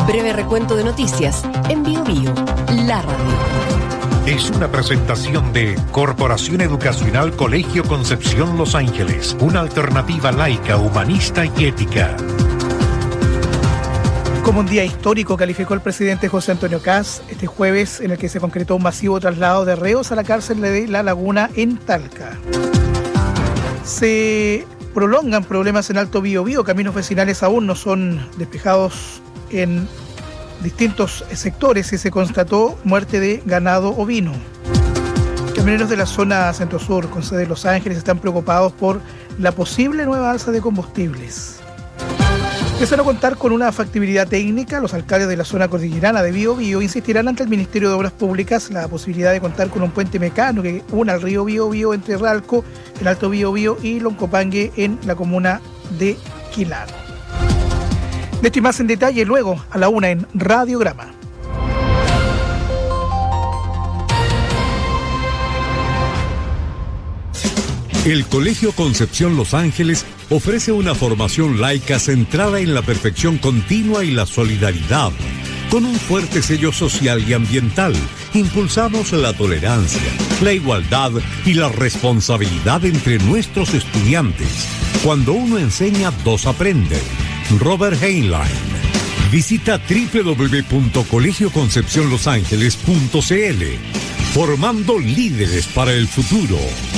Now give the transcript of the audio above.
Breve recuento de noticias en Bio Bio, la radio. Es una presentación de Corporación Educacional Colegio Concepción Los Ángeles, una alternativa laica, humanista y ética. Como un día histórico calificó el presidente José Antonio Kast este jueves, en el que se concretó un masivo traslado de reos a la cárcel de La Laguna en Talca. Se prolongan problemas en Alto Biobío, caminos vecinales aún no son despejados en distintos sectores y se constató muerte de ganado ovino. Camioneros de la zona centro-sur con sede en Los Ángeles están preocupados por la posible nueva alza de combustibles. Pese a no contar con una factibilidad técnica, los alcaldes de la zona cordillerana de Bio Bio insistirán ante el Ministerio de Obras Públicas la posibilidad de contar con un puente mecánico que una al río Bio Bio entre Ralco, el Alto Bio Bio y Loncopangue en la comuna de Quilano. De esto y más en detalle luego a la 1 en Radiograma. El Colegio Concepción Los Ángeles ofrece una formación laica centrada en la perfección continua y la solidaridad. Con un fuerte sello social y ambiental, impulsamos la tolerancia, la igualdad y la responsabilidad entre nuestros estudiantes. Cuando uno enseña, dos aprenden. Robert Heinlein. Visita www.colegioconcepcionlosangeles.cl. Formando líderes para el futuro.